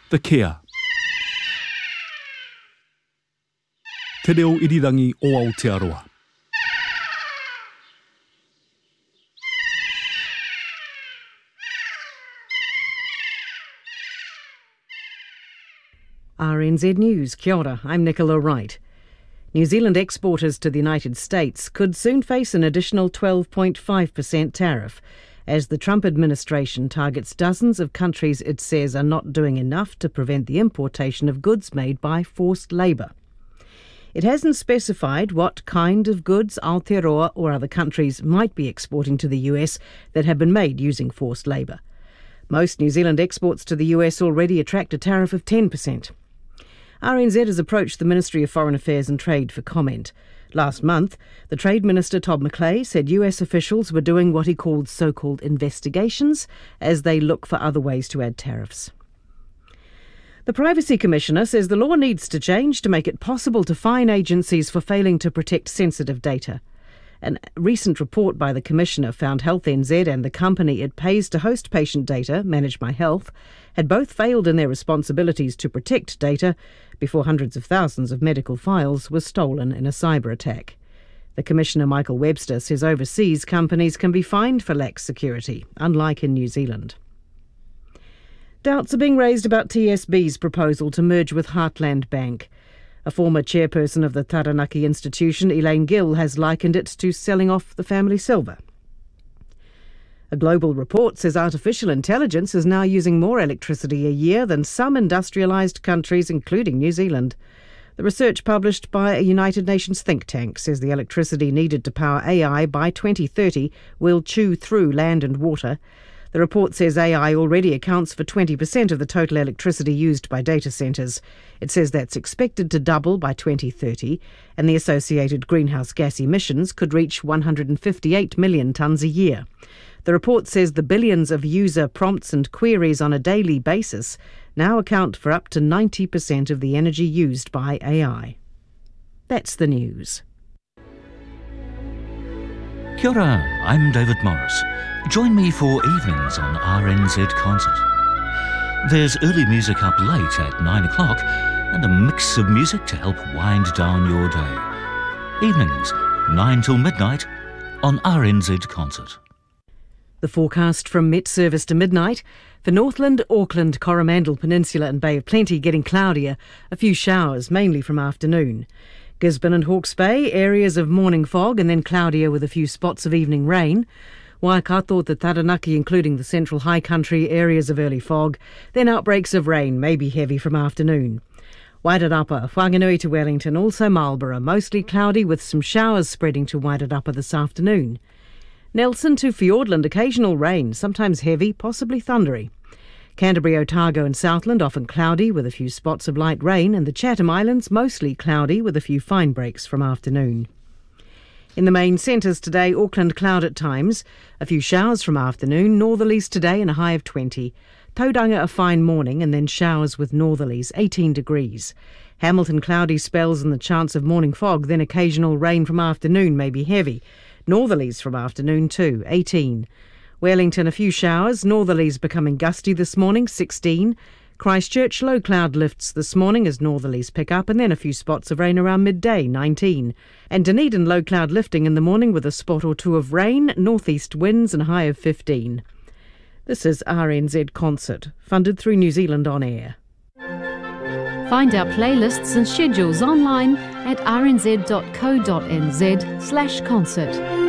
The Kia. Te reo irirangi o Aotearoa. RNZ News, kia ora, I'm Nicola Wright. New Zealand exporters to the United States could soon face an additional 12.5% tariff, as the Trump administration targets dozens of countries it says are not doing enough to prevent the importation of goods made by forced labour. It hasn't specified what kind of goods Aotearoa or other countries might be exporting to the US that have been made using forced labour. Most New Zealand exports to the US already attract a tariff of 10%. RNZ has approached the Ministry of Foreign Affairs and Trade for comment. Last month, the Trade Minister Todd McClay said US officials were doing what he called so-called investigations as they look for other ways to add tariffs. The Privacy Commissioner says the law needs to change to make it possible to fine agencies for failing to protect sensitive data. A recent report by the Commissioner found Health NZ and the company it pays to host patient data, Manage My Health, had both failed in their responsibilities to protect data before hundreds of thousands of medical files were stolen in a cyber attack. The Commissioner, Michael Webster, says overseas companies can be fined for lax security, unlike in New Zealand. Doubts are being raised about TSB's proposal to merge with Heartland Bank. A former chairperson of the Taranaki institution, Elaine Gill, has likened it to selling off the family silver. A global report says artificial intelligence is now using more electricity a year than some industrialised countries, including New Zealand. The research published by a United Nations think tank says the electricity needed to power AI by 2030 will chew through land and water. The report says AI already accounts for 20% of the total electricity used by data centres. It says that's expected to double by 2030, and the associated greenhouse gas emissions could reach 158 million tonnes a year. The report says the billions of user prompts and queries on a daily basis now account for up to 90% of the energy used by AI. That's the news. Kia ora, I'm David Morris. Join me for evenings on RNZ Concert. There's early music up late at 9 o'clock and a mix of music to help wind down your day. Evenings, 9 till midnight on RNZ Concert. The forecast from Met Service to midnight. For Northland, Auckland, Coromandel Peninsula and Bay of Plenty getting cloudier. A few showers, mainly from afternoon. Gisborne and Hawke's Bay, areas of morning fog and then cloudier with a few spots of evening rain. Waikato to Taranaki, including the central high country, areas of early fog. Then outbreaks of rain, maybe heavy from afternoon. Wairarapa, Whanganui to Wellington, also Marlborough, mostly cloudy with some showers spreading to Wairarapa this afternoon. Nelson to Fiordland, occasional rain, sometimes heavy, possibly thundery. Canterbury, Otago and Southland, often cloudy with a few spots of light rain, and the Chatham Islands mostly cloudy with a few fine breaks from afternoon. In the main centres today, Auckland cloud at times, a few showers from afternoon, northerlies today and a high of 20. Tauranga a fine morning and then showers with northerlies, 18 degrees. Hamilton cloudy spells and the chance of morning fog, then occasional rain from afternoon may be heavy. Northerlies from afternoon too, 18. Wellington a few showers, northerlies becoming gusty this morning, 16. Christchurch low cloud lifts this morning as northerlies pick up and then a few spots of rain around midday, 19. And Dunedin low cloud lifting in the morning with a spot or two of rain, northeast winds and a high of 15. This is RNZ Concert, funded through New Zealand On Air. Find our playlists and schedules online at rnz.co.nz/concert.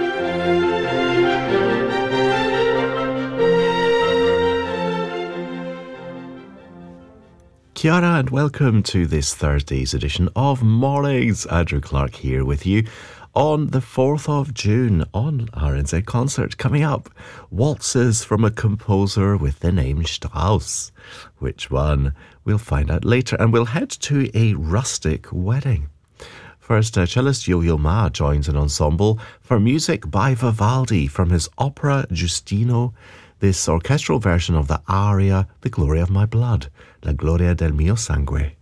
Kia ora and welcome to this Thursday's edition of Mornings. Andrew Clark here with you on the 4th of June on RNZ Concert. Coming up, waltzes from a composer with the name Strauss. Which one? We'll find out later, and we'll head to a rustic wedding. First, cellist Yo-Yo Ma joins an ensemble for music by Vivaldi from his opera Giustino, this orchestral version of the aria The Glory of My Blood, La Gloria del Mio Sangue.